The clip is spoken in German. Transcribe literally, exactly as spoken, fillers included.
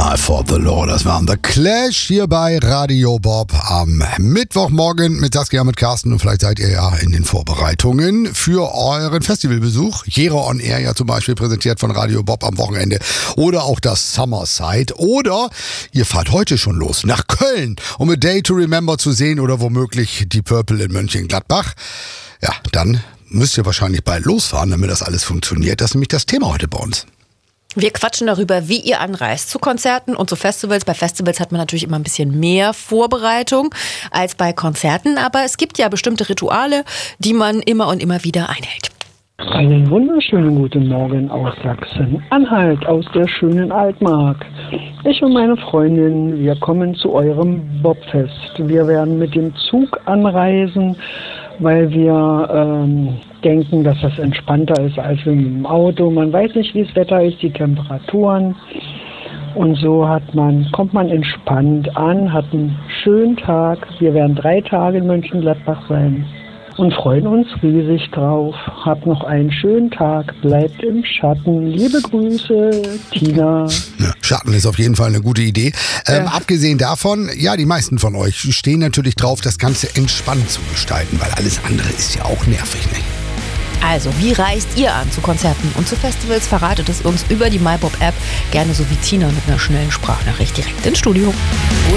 Eye for the Law. Das waren The Clash hier bei Radio Bob am Mittwochmorgen mit Saskia, mit Carsten, und vielleicht seid ihr ja in den Vorbereitungen für euren Festivalbesuch. Jero on Air ja zum Beispiel, präsentiert von Radio Bob am Wochenende, oder auch das Summerside, oder ihr fahrt heute schon los nach Köln, um A Day to Remember zu sehen, oder womöglich die Purple in Mönchengladbach. Ja, dann müsst ihr wahrscheinlich bald losfahren, damit das alles funktioniert. Das ist nämlich das Thema heute bei uns. Wir quatschen darüber, wie ihr anreist zu Konzerten und zu Festivals. Bei Festivals hat man natürlich immer ein bisschen mehr Vorbereitung als bei Konzerten, aber es gibt ja bestimmte Rituale, die man immer und immer wieder einhält. Einen wunderschönen guten Morgen aus Sachsen-Anhalt, aus der schönen Altmark. Ich und meine Freundin, wir kommen zu eurem Bobfest. Wir werden mit dem Zug anreisen, weil wir ähm, denken, dass das entspannter ist als mit dem Auto. Man weiß nicht, wie das Wetter ist, die Temperaturen. Und so hat man, kommt man entspannt an, hat einen schönen Tag. Wir werden drei Tage in Mönchengladbach sein und freuen uns riesig drauf. Habt noch einen schönen Tag, bleibt im Schatten. Liebe Grüße, Tina. Ja, Schatten ist auf jeden Fall eine gute Idee. Ähm, Ja. Abgesehen davon, ja, die meisten von euch stehen natürlich drauf, das Ganze entspannt zu gestalten, weil alles andere ist ja auch nervig, nicht? Also, wie reist ihr an zu Konzerten und zu Festivals? Verratet es uns über die MyBob-App, gerne so wie Tina mit einer schnellen Sprachnachricht direkt ins Studio.